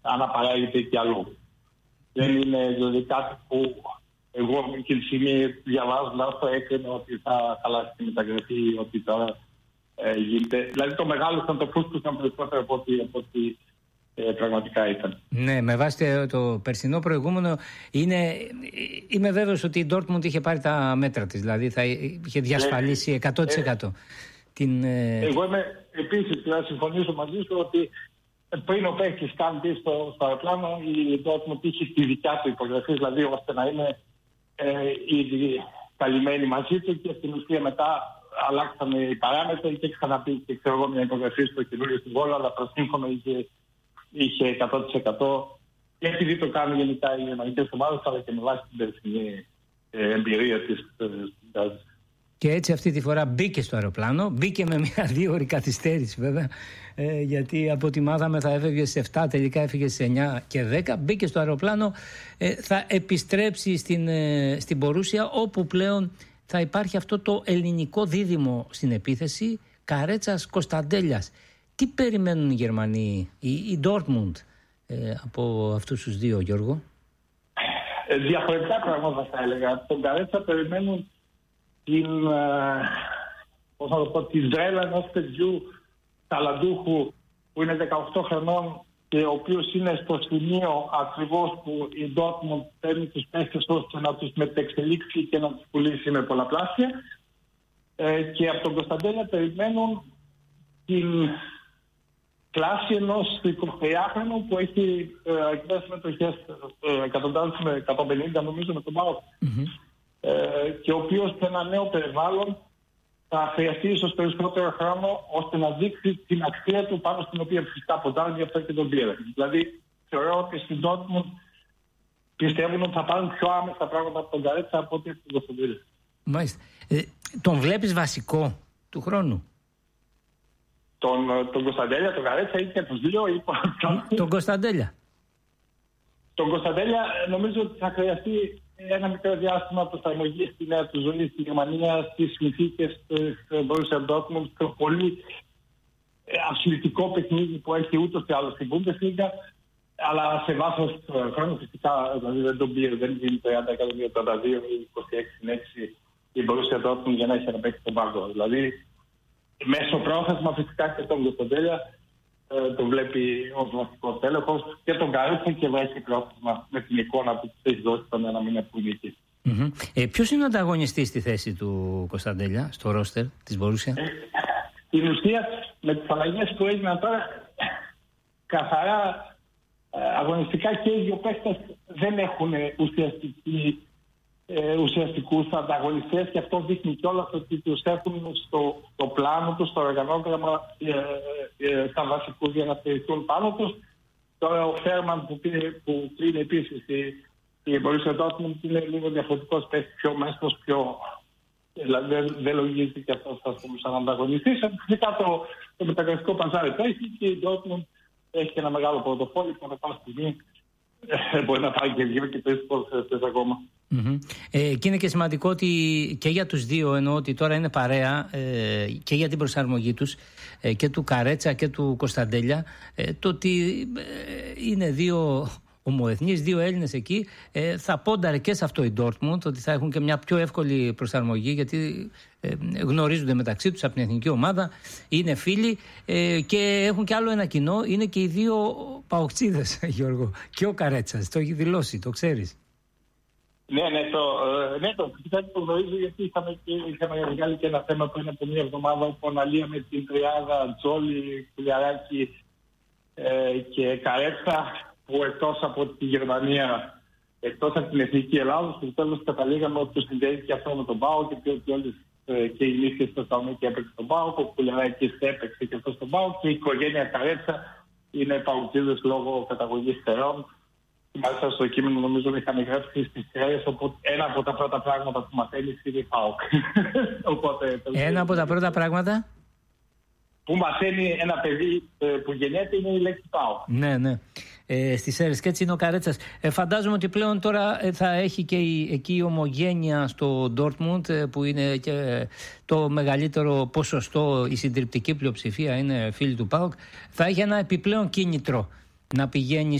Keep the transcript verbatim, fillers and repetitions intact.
αναπαράγεται και αλλού. Δεν είναι δηλαδή κάτι που εγώ και τη στιγμή διαβάζοντας το έκρινα ότι θα χαλάσει τη μεταγραφή, ότι τώρα ε, γίνεται. Δηλαδή το μεγάλο ήταν το φούσκουσαν περισσότερο από ότι, από ότι ε, πραγματικά ήταν. Ναι, με βάση το περσινό προηγούμενο, είναι, είμαι βέβαιος ότι η Dortmund είχε πάρει τα μέτρα της, δηλαδή θα είχε διασφαλίσει εκατό τοις εκατό. Ε, την, ε... Εγώ είμαι επίσης, θα συμφωνήσω μαζί σου ότι πριν ο παίκτης κάνει μπει στο, στο αεροπλάνο, η Dortmund είχε τη δικιά του υπογραφή, δηλαδή ώστε να είναι ε, ήδη καλυμμένοι μαζί του, και στην ουσία μετά αλλάξαμε οι παράμετροι και ξαναπεί και ξέρω εγώ μια υπογραφή στο καινούριο συμβόλαιο, αλλά το σύμφωνο είχε, είχε εκατό τοις εκατό, και επειδή το κάνουν γενικά οι γερμανικές ομάδες, αλλά και με βάση την περσινή ε, εμπειρία της ε, Και έτσι αυτή τη φορά μπήκε στο αεροπλάνο, μπήκε με μια δύο ώρη καθυστέρηση βέβαια, ε, γιατί από ό,τι μάθαμε θα έφευγε στις εφτά, τελικά έφυγε στις εννιά και δέκα, μπήκε στο αεροπλάνο, ε, θα επιστρέψει στην, ε, στην Μπορούσια, όπου πλέον θα υπάρχει αυτό το ελληνικό δίδυμο στην επίθεση, Καρέτσας Κωνσταντέλιας. Τι περιμένουν οι Γερμανοί, η, η Dortmund, ε, από αυτούς τους δύο, Γιώργο? Ε, διαφορετικά πράγματα θα έλεγα. Τον Καρέτσα περιμένουν την, πώς να το πω, τη δρέλα ενός παιδιού ταλαντούχου που είναι δεκαοκτώ χρονών και ο οποίος είναι στο σημείο ακριβώς που η Dortmund παίρνει τους παίκτες ώστε να τους μετεξελίξει και να τους πουλήσει με πολλαπλάσια. Ε, και από τον Κωνσταντέλια περιμένουν την κλάση ενός εικοσιτριάχρονου που έχει εκδέσει συμμετοχές εκατοντάδες με εκατόν πενήντα νομίζω με τον ΠΑΟΚ. Mm-hmm. Ε, και ο οποίος σε ένα νέο περιβάλλον θα χρειαστεί ίσως περισσότερο χρόνο ώστε να δείξει την αξία του, πάνω στην οποία φυσικά ποντάρει, γι' αυτό και τον πήρε. Δηλαδή θεωρώ ότι στην Dortmund πιστεύουν ότι θα πάρουν πιο άμεσα πράγματα από τον Καρέτσα από ό,τι από τον Κωνσταντέλια. Μάλιστα. Ε, τον βλέπεις βασικό του χρόνου? Τον, τον Κωνσταντέλια, τον Καρέτσα ή και τους δύο? Ή... τον Κωνσταντέλια. Τον Κωνσταντέλια νομίζω ότι θα χρειαστεί ένα μικρό διάστημα προσαρμογή στη νέα του ζωή στη Γερμανία, στις συνθήκες της Borussia Dortmund, στο πολύ αθλητικό παιχνίδι που έχει ούτως ή άλλως στην Bundesliga, αλλά σε βάθος χρόνου φυσικά δηλαδή δεν τον πήρε, δεν γίνει τριάντα εκατομμύρια, τριάντα δύο ή είκοσι έξι συν έξι η Borussia Dortmund για να έχει ένα παίκτη στον πάγκο. Δηλαδή μέσω πρόθεσμα φυσικά και τον Κωνσταντέλια το βλέπει ως βασικό τέλεχος, και τον Καρέτσα και βρέχει πρόθεσμα με την εικόνα που της έχει δώσει τον ένα μήνα που είναι εκεί. Mm-hmm. Ε, ποιος είναι ο ανταγωνιστής στη θέση του Κωνσταντέλια στο ρόστερ της Μπορούσια? Ε, στην ουσία με τις αλλαγές που έγιναν τώρα καθαρά ε, αγωνιστικά και οι δύο παίκτες δεν έχουν ουσιαστική Ε, ουσιαστικούς ανταγωνιστές, και αυτό δείχνει κιόλας ότι τους έχουν στο, στο πλάνο τους, στο οργανόγραμμα ε, ε, στα βασικούς για να στηριχθούν πάνω τους. Τώρα ο Φέρμαν που, που είναι επίσης η, η Borussia Dortmund είναι λίγο διαφορετικός, πέσει πιο μέσος, πιο... δηλαδή δεν, δεν λογίζεται και αυτός θα σαν ανταγωνιστής. Φυσικά το, το μεταγραφικό παζάρι το έχει και η Dortmund έχει και ένα μεγάλο πορτοφόλι που να πάει στιγμή μπορεί να πάει και δύο και τρεις ποδοσφαιριστές ακόμα. Mm-hmm. Ε, και είναι και σημαντικό ότι και για τους δύο, εννοώ ότι τώρα είναι παρέα ε, και για την προσαρμογή τους ε, και του Καρέτσα και του Κωνσταντέλια, ε, το ότι ε, είναι δύο ομοεθνείς, δύο Έλληνες εκεί, ε, θα πόνταρε και σε αυτό η Dortmund, ότι θα έχουν και μια πιο εύκολη προσαρμογή, γιατί ε, γνωρίζονται μεταξύ τους από την εθνική ομάδα, είναι φίλοι ε, και έχουν και άλλο ένα κοινό, είναι και οι δύο παοκτσίδες, Γιώργο, και ο Καρέτσας, το έχει δηλώσει, το ξέρεις. Ναι, ναι, το, ναι, το φυσικά το γνωρίζω, γιατί είχαμε, και, είχαμε βγάλει και ένα θέμα πριν από μια εβδομάδα όπου αναλύαμε την τριάδα Τζόλι, Κουλιαράκη ε, και Καρέτσα, που εκτός από τη Γερμανία, εκτός από την Εθνική Ελλάδα, στο τέλος καταλήγαμε ότι το συνδέει και αυτό με τον ΠΑΟΚ, και ότι όλες ε, και οι νύχτες στο Θεσσαλονίκη έπαιξε τον ΠΑΟΚ, ο Κουλιαράκης έπαιξε και αυτό στον ΠΑΟΚ, και η οικογένεια Καρέτσα είναι παουτζίδες λόγω καταγωγής θερών. Μάλιστα στο κείμενο νομίζω είχαν γράψει στις σειρές, οπότε ένα από τα πρώτα πράγματα που μαθαίνεις είναι η ΠΑΟΚ. Οπότε, ένα από τα πρώτα πράγματα που μαθαίνει ένα παιδί που γεννιέται είναι η λέξη ΠΑΟΚ. Ναι, ναι. Ε, στις αίρες, και έτσι είναι ο Καρέτσας. Ε, φαντάζομαι ότι πλέον τώρα ε, θα έχει και η, εκεί η ομογένεια στο Dortmund, ε, που είναι και το μεγαλύτερο ποσοστό, η συντριπτική πλειοψηφία είναι φίλοι του ΠΑΟΚ. Θα έχει ένα επιπλέον κίνητρο να πηγαίνει